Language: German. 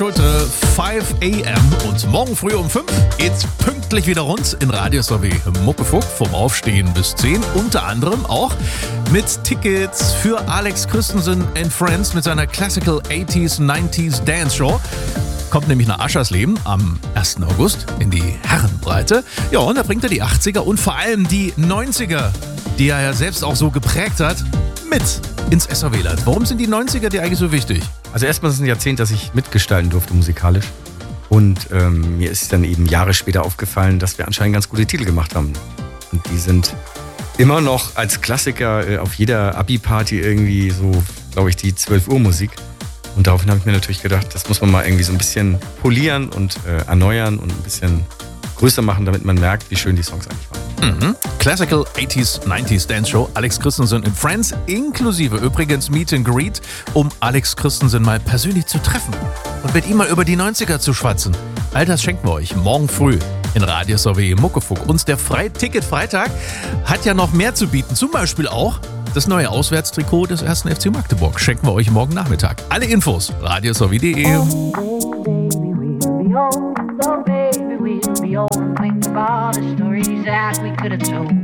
Schulte, 5 a.m. und morgen früh um 5 geht's pünktlich wieder rund in Radio SAW Muckefuck vom Aufstehen bis 10. Unter anderem auch mit Tickets für Alex Christensen and Friends mit seiner Classical 80s, 90s Dance Show. Kommt nämlich nach Aschersleben am 1. August in die Herrenbreite. Ja, und da bringt er die 80er und vor allem die 90er, die er ja selbst auch so geprägt hat, mit ins SAW-Land. Warum sind die 90er dir eigentlich so wichtig? Also erstmal ist es ein Jahrzehnt, das ich mitgestalten durfte musikalisch. Und mir ist dann eben Jahre später aufgefallen, dass wir anscheinend ganz gute Titel gemacht haben. Und die sind immer noch als Klassiker auf jeder Abi-Party irgendwie so, glaube ich, die 12 Uhr Musik. Und daraufhin habe ich mir natürlich gedacht, das muss man mal irgendwie so ein bisschen polieren und erneuern und ein bisschen größer machen, damit man merkt, wie schön die Songs eigentlich waren. Classical 80s, 90s Dance Show, Alex Christensen and Friends, inklusive übrigens Meet and Greet, um Alex Christensen mal persönlich zu treffen und mit ihm mal über die 90er zu schwatzen. All das schenken wir euch morgen früh in Radio SAW Muckefuck. Und der Freiticket-Freitag hat ja noch mehr zu bieten, zum Beispiel auch das neue Auswärtstrikot des 1. FC Magdeburg. Schenken wir euch morgen Nachmittag. Alle Infos, radioswaw.de. Think about the stories that we could have told.